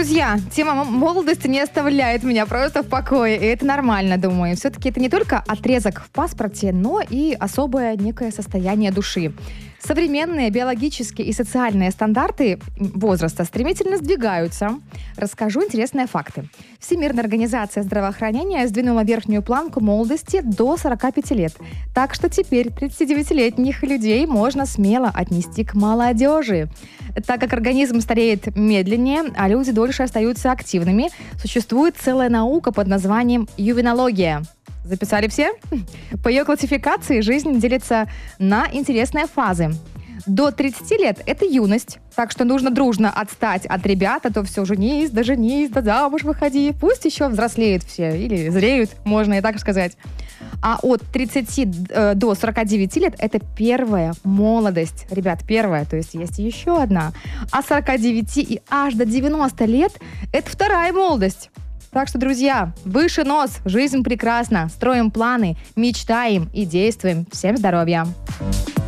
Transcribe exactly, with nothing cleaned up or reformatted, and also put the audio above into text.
Друзья, тема м- молодости не оставляет меня просто в покое, и это нормально, думаю. Все-таки это не только отрезок в паспорте, но и особое некое состояние души. Современные биологические и социальные стандарты возраста стремительно сдвигаются. Расскажу интересные факты. Всемирная организация здравоохранения сдвинула верхнюю планку молодости до сорока пяти лет. Так что теперь тридцатидевятилетних людей можно смело отнести к молодежи. Так как организм стареет медленнее, а люди дольше остаются активными, существует целая наука под названием ювенология. Записали все? По ее классификации жизнь делится на интересные фазы. До тридцати лет – это юность, так что нужно дружно отстать от ребят, а то все, женись, да женись, да замуж выходи. Пусть еще взрослеют все, или зреют, можно и так сказать. А от тридцати до сорока девяти лет – это первая молодость. Ребят, первая, то есть есть еще одна. А с сорока девяти и аж до девяноста лет – это вторая молодость. Так что, друзья, выше нос, жизнь прекрасна. Строим планы, мечтаем и действуем. Всем здоровья!